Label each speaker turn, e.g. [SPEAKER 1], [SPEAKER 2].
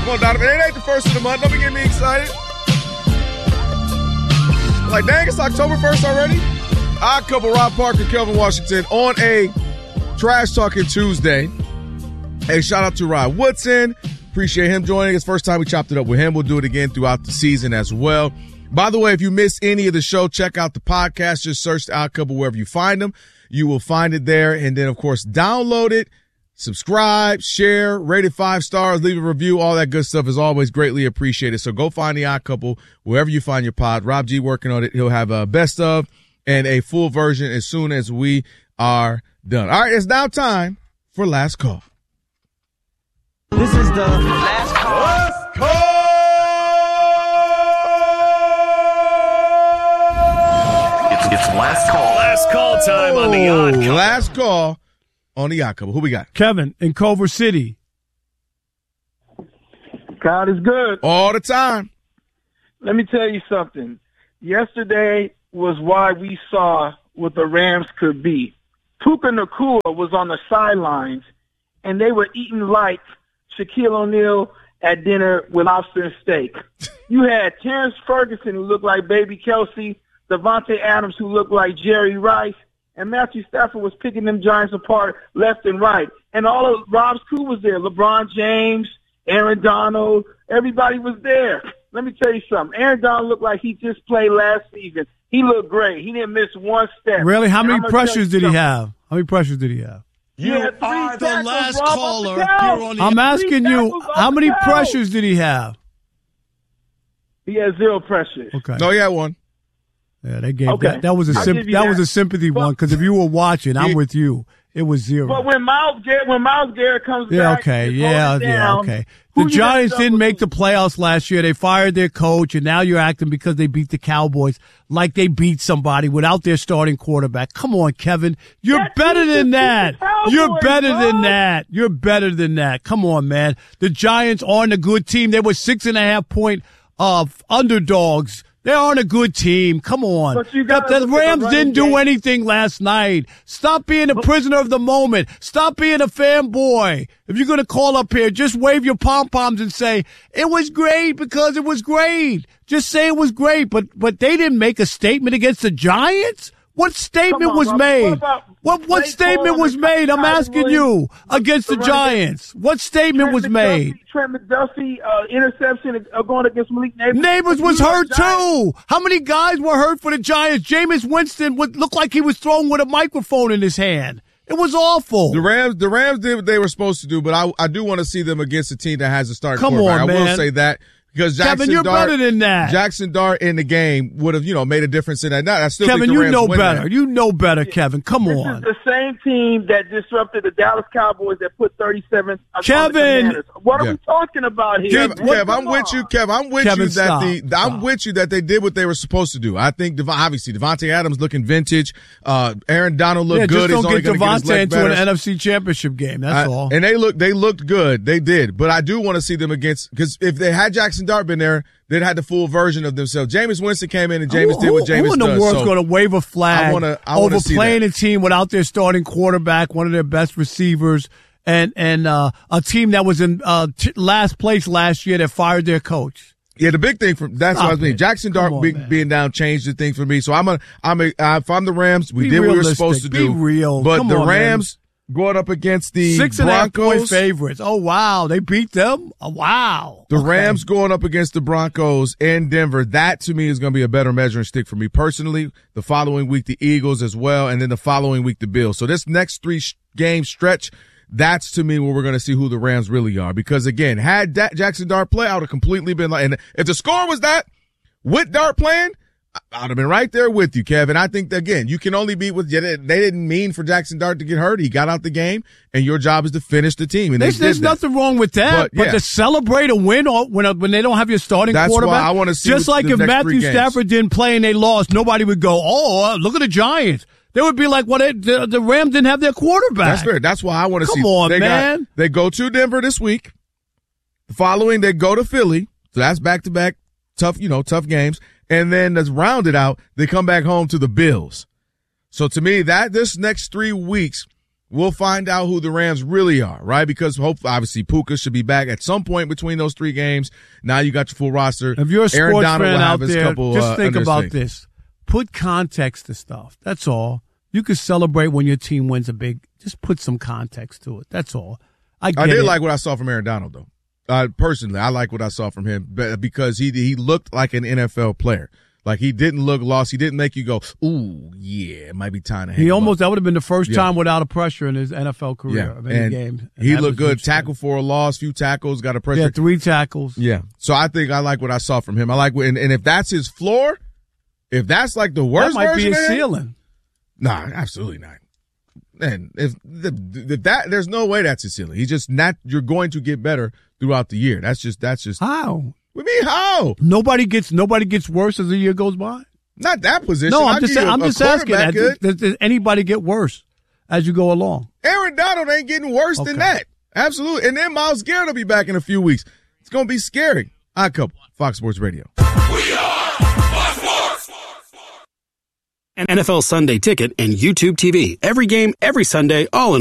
[SPEAKER 1] Come on, Donovan. It ain't the first of the month. Don't be getting me excited. Like, dang, it's October 1st already? Odd Couple, Rob Parker, Kelvin Washington on a Trash Talking Tuesday. Hey, shout out to Rod Woodson. Appreciate him joining us. First time we chopped it up with him. We'll do it again throughout the season as well. By the way, if you miss any of the show, check out the podcast. Just search the Odd Couple wherever you find them. You will find it there. And then, of course, download it, subscribe, share, rate it 5 stars, leave a review. All that good stuff is always greatly appreciated. So go find the Odd Couple wherever you find your pod. Rob G working on it. He'll have a best of and a full version as soon as we are done. All right, it's now time for Last Call.
[SPEAKER 2] This is the Last Call.
[SPEAKER 1] Last Call!
[SPEAKER 3] It's Last Call.
[SPEAKER 4] Last call time on the Odd Couple.
[SPEAKER 1] Last call on the Odd Couple. Who we got?
[SPEAKER 5] Kevin in Culver City.
[SPEAKER 6] God is good.
[SPEAKER 1] All the time.
[SPEAKER 6] Let me tell you something. Yesterday was why we saw what the Rams could be. Puka Nacua was on the sidelines, and they were eating like Shaquille O'Neal at dinner with lobster and steak. You had Terrence Ferguson, who looked like Baby Kelsey, Devontae Adams, who looked like Jerry Rice, and Matthew Stafford was picking them Giants apart left and right. And all of Rob's crew was there. LeBron James, Aaron Donald, everybody was there. Let me tell you something. Aaron Donald looked like he just played last season. He looked great. He didn't miss one step.
[SPEAKER 5] Really? How many pressures did he have? How many pressures did he have?
[SPEAKER 3] You are the last caller.
[SPEAKER 5] I'm asking you, how many pressures did he have?
[SPEAKER 6] He had 0 pressures.
[SPEAKER 5] Okay.
[SPEAKER 1] No, he had one.
[SPEAKER 5] Yeah, they gave that was a sympathy one because if you were watching, I'm with you. It was 0.
[SPEAKER 6] But when Myles Garrett comes back,
[SPEAKER 5] okay. The Giants didn't make the playoffs last year. They fired their coach, and now you're acting because they beat the Cowboys like they beat somebody without their starting quarterback. Come on, Kevin. You're better than that. You're better than that. You're better than that. Come on, man. The Giants aren't a good team. They were 6.5-point underdogs. They aren't a good team. Come on. The Rams didn't do anything last night. Stop being a prisoner of the moment. Stop being a fanboy. If you're going to call up here, just wave your pom-poms and say, it was great because it was great. Just say it was great. But they didn't make a statement against the Giants? What statement was made? What statement was made? I'm asking you against the Giants. What statement was made?
[SPEAKER 6] Trent McDuffie interception going against Malik Neighbors.
[SPEAKER 5] Neighbors was hurt too. How many guys were hurt for the Giants? Jameis Winston looked like he was thrown with a microphone in his hand. It was awful.
[SPEAKER 1] The Rams did what they were supposed to do, but I do want to see them against a team that has a starting quarterback.
[SPEAKER 5] Come on, man.
[SPEAKER 1] I will say that. Because
[SPEAKER 5] Kevin, you're better than that.
[SPEAKER 1] Jackson Dart in the game would have, made a difference in that. I still
[SPEAKER 5] Kevin,
[SPEAKER 1] think the Rams
[SPEAKER 5] you know
[SPEAKER 1] win
[SPEAKER 5] better.
[SPEAKER 1] that.
[SPEAKER 5] You know better, Kevin. Come on.
[SPEAKER 6] This is the same team that disrupted the Dallas Cowboys that put 37.
[SPEAKER 5] Kevin,
[SPEAKER 6] what are we talking about here?
[SPEAKER 1] Kev, I'm with you. Kev, I'm with
[SPEAKER 5] Kevin,
[SPEAKER 1] you that I'm with you that they did what they were supposed to do. I think obviously Devontae Adams looking vintage. Aaron Donald looked good.
[SPEAKER 5] Just don't
[SPEAKER 1] He's
[SPEAKER 5] get
[SPEAKER 1] only going to
[SPEAKER 5] Devontae
[SPEAKER 1] get his leg
[SPEAKER 5] into an
[SPEAKER 1] better.
[SPEAKER 5] NFC Championship game. That's all.
[SPEAKER 1] And they looked good. They did. But I do want to see them against, because if they had Jackson Dart been there, they'd had the full version of themselves. Jameis Winston came in and Jameis did what Jameis does.
[SPEAKER 5] Who in the world's going to wave a flag over playing a team without their starting quarterback, one of their best receivers, and a team that was in last place last year that fired their coach?
[SPEAKER 1] Yeah, the big thing that's what I mean. Jackson Dart being down changed the thing for me. So if I'm the Rams, we did what we were supposed to do.
[SPEAKER 5] Be real.
[SPEAKER 1] But
[SPEAKER 5] Come
[SPEAKER 1] the
[SPEAKER 5] on,
[SPEAKER 1] Rams going up against the
[SPEAKER 5] 6.5-point favorites. Oh wow, they beat them. Oh, wow.
[SPEAKER 1] The Rams going up against the Broncos in Denver. That to me is going to be a better measuring stick for me personally. The following week, the Eagles as well, and then the following week, the Bills. So this next 3-game stretch, that's to me where we're going to see who the Rams really are. Because again, had Jackson Dart play, I would have completely been like, and if the score was that with Dart playing, I'd have been right there with you, Kevin. I think, again, you can only beat with – they didn't mean for Jackson Dart to get hurt. He got out the game, and your job is to finish the team. And
[SPEAKER 5] there's nothing wrong with that. But to celebrate a win when they don't have your starting quarterback –
[SPEAKER 1] that's why I want to see
[SPEAKER 5] just like if Matthew Stafford didn't play and they lost, nobody would go, look at the Giants. They would be like, the Rams didn't have their quarterback.
[SPEAKER 1] That's fair. That's why I want to see –
[SPEAKER 5] Come on, man.
[SPEAKER 1] They go to Denver this week. The following, they go to Philly. So that's back-to-back tough games. And then to round it out, they come back home to the Bills. So to me, this next 3 weeks we'll find out who the Rams really are, right? Because obviously Puka should be back at some point between those 3 games. Now you got your full roster.
[SPEAKER 5] If you're a
[SPEAKER 1] Aaron
[SPEAKER 5] sports
[SPEAKER 1] Donald
[SPEAKER 5] fan
[SPEAKER 1] will
[SPEAKER 5] out
[SPEAKER 1] have his
[SPEAKER 5] there,
[SPEAKER 1] couple,
[SPEAKER 5] just think
[SPEAKER 1] under his
[SPEAKER 5] about
[SPEAKER 1] thing.
[SPEAKER 5] this. Put context to stuff. That's all. You can celebrate when your team wins a big. Just put some context to it. That's all. I did
[SPEAKER 1] like what I saw from Aaron Donald, though. Personally, I like what I saw from him because he looked like an NFL player. Like, he didn't look lost. He didn't make you go, ooh, yeah, it might be time to hang him up.
[SPEAKER 5] That would have been the first time without a pressure in his NFL career of any game.
[SPEAKER 1] He looked good. Tackle for a loss, few tackles, got a pressure.
[SPEAKER 5] Yeah, 3 tackles.
[SPEAKER 1] Yeah. So I think I like what I saw from him. I like and if that's his floor, if that's like the worst
[SPEAKER 5] that might be
[SPEAKER 1] version
[SPEAKER 5] his
[SPEAKER 1] of him,
[SPEAKER 5] ceiling.
[SPEAKER 1] Nah, absolutely not. And if that, there's no way that's his ceiling. He's just not. You're going to get better throughout the year. That's just
[SPEAKER 5] how.
[SPEAKER 1] What do you mean how?
[SPEAKER 5] Nobody gets worse as the year goes by.
[SPEAKER 1] Not that position.
[SPEAKER 5] No, I'm just asking that. Does anybody get worse as you go along?
[SPEAKER 1] Aaron Donald ain't getting worse than that. Absolutely. And then Myles Garrett will be back in a few weeks. It's going to be scary. Odd Couple, Fox Sports Radio.
[SPEAKER 3] We are Fox Sports.
[SPEAKER 7] NFL Sunday Ticket and YouTube TV. Every game, every Sunday, all in